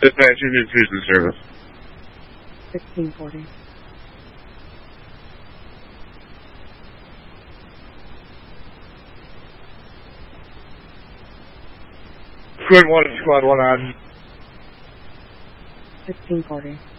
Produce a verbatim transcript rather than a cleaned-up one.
Dispatch, you need Houston service. sixteen forty. Squad one, squad one on. sixteen forty.